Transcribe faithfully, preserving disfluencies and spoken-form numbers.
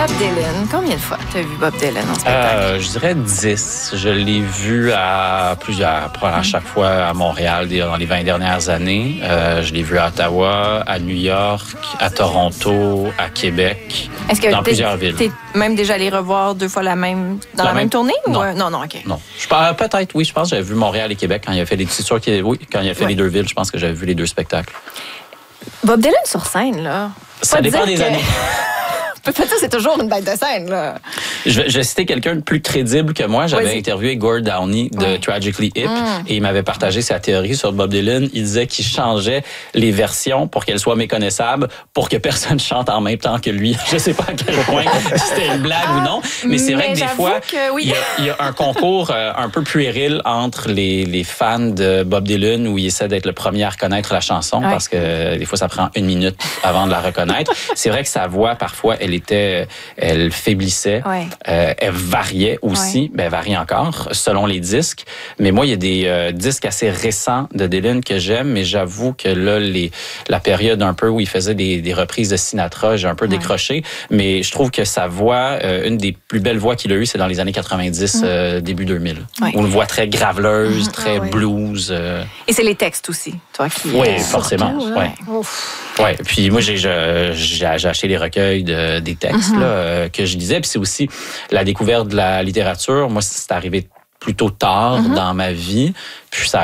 Bob Dylan. Combien de fois tu as vu Bob Dylan en spectacle? Euh, je dirais dix. Je l'ai vu à plusieurs, probablement à chaque fois à Montréal dans les vingt dernières années. Euh, je l'ai vu à Ottawa, à New York, à Toronto, à Québec, Est-ce que dans plusieurs villes. T'es même déjà allé revoir deux fois la même, dans la, La même, même- tournée? Non. Ou, euh, non, non, OK. Non. Je pense, peut-être, oui, je pense que j'avais vu Montréal et Québec quand il a fait les petits sûr qu'il oui, quand il a fait Ouais. les deux villes, je pense que j'avais vu les deux spectacles. Bob Dylan sur scène, là. Ça Pas dépend dire des que- années. Peut-être que c'est toujours une bête de scène, là. Je vais, je vais citer quelqu'un de plus crédible que moi. J'avais Vas-y. interviewé Gord Downey de Ouais. Tragically Hip Mm. et il m'avait partagé sa théorie sur Bob Dylan. Il disait qu'il changeait les versions pour qu'elles soient méconnaissables, pour que personne chante en même temps que lui. Je sais pas à quel point c'était une blague ou non, mais c'est vrai mais que des j'avoue fois, que oui. il, y a, il y a un concours euh, un peu puéril entre les, les fans de Bob Dylan où il essaie d'être le premier à reconnaître la chanson Ouais. parce que euh, des fois, ça prend une minute avant de la reconnaître. C'est vrai que sa voix, parfois, elle était, elle faiblissait. Ouais. Euh, elle variait aussi, Ouais. ben, elle varie encore selon les disques. Mais moi, il y a des euh, disques assez récents de Dylan que j'aime, mais j'avoue que là, les, la période un peu où il faisait des, des reprises de Sinatra, j'ai un peu Ouais. décroché. Mais je trouve que sa voix, euh, une des plus belles voix qu'il a eues, c'est dans les années quatre-vingt-dix, euh, début deux mille. Ouais. Une voix très graveleuse, très Ah ouais. blues. euh, Et c'est les textes aussi, toi qui... Oui, euh, forcément, surtout, ouais. Ouf. Ouais, puis moi j'ai je- j'ai j'ai acheté les recueils de, des textes Mm-hmm. là, euh, que je lisais, puis c'est aussi la découverte de la littérature. Moi c'est arrivé plutôt tard Mm-hmm. dans ma vie, puis ça